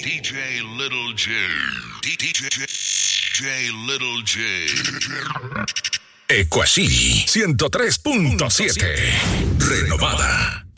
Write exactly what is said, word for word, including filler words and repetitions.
D J Little J. D J J Little J. Ecuacity ciento tres punto siete. Renovada.